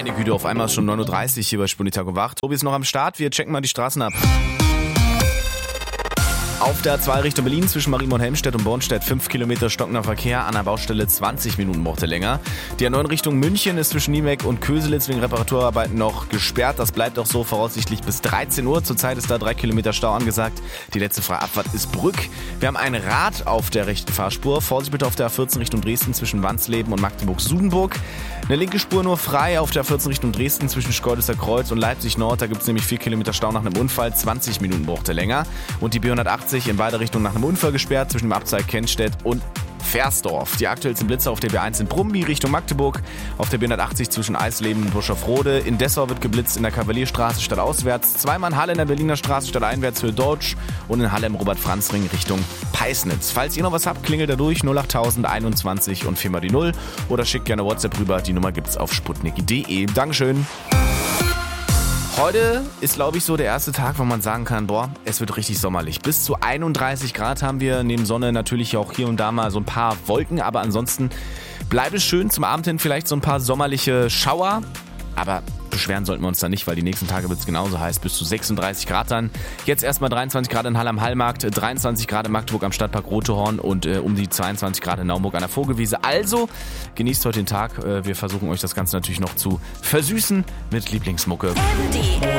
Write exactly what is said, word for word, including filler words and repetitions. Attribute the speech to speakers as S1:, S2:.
S1: Meine Güte, auf einmal ist schon neun Uhr dreißig hier bei Spunditag und Wacht. Tobi ist noch am Start, wir checken mal die Straßen ab. Auf der A zwei Richtung Berlin zwischen Marienborn, Helmstedt und Bornstedt fünf Kilometer stockender Verkehr, an der Baustelle zwanzig Minuten braucht er länger. Die A neun Richtung München ist zwischen Niemek und Köselitz wegen Reparaturarbeiten noch gesperrt. Das bleibt auch so voraussichtlich bis dreizehn Uhr. Zurzeit ist da drei Kilometer Stau angesagt. Die letzte freie Abfahrt ist Brück. Wir haben ein Rad auf der rechten Fahrspur. Vorsicht bitte auf der A vierzehn Richtung Dresden zwischen Wansleben und Magdeburg-Sudenburg. Eine linke Spur nur frei auf der A vierzehn Richtung Dresden zwischen Schkeuditzer Kreuz und Leipzig Nord. Da gibt es nämlich vier Kilometer Stau nach einem Unfall. zwanzig Minuten braucht er länger. Und die B hundertachtzig in beide Richtungen nach einem Unfall gesperrt zwischen dem Abzweig Kennstedt und Versdorf. Die aktuellsten Blitze auf der B eins in Brumby Richtung Magdeburg, auf der B hundertachtzig zwischen Eisleben und Buschofrode. In Dessau wird geblitzt in der Kavalierstraße stadtauswärts, zweimal in Halle in der Berliner Straße stadteinwärts für Deutsch und in Halle im Robert-Franz-Ring Richtung Peisnitz. Falls ihr noch was habt, klingelt da durch null achttausend einundzwanzig und viermal die Null oder schickt gerne WhatsApp rüber. Die Nummer gibt's auf sputnik punkt de. Dankeschön. Heute ist, glaube ich, so der erste Tag, wo man sagen kann, boah, es wird richtig sommerlich. Bis zu einunddreißig Grad haben wir, neben Sonne natürlich auch hier und da mal so ein paar Wolken, aber ansonsten bleibt es schön, zum Abend hin vielleicht so ein paar sommerliche Schauer, aber beschweren sollten wir uns da nicht, weil die nächsten Tage wird es genauso heiß, bis zu sechsunddreißig Grad dann. Jetzt erstmal dreiundzwanzig Grad in Halle am Hallmarkt, dreiundzwanzig Grad in Magdeburg am Stadtpark Rotehorn und äh, um die zweiundzwanzig Grad in Naumburg an der Vogelwiese. Also genießt heute den Tag. Äh, wir versuchen euch das Ganze natürlich noch zu versüßen mit Lieblingsmucke.
S2: M D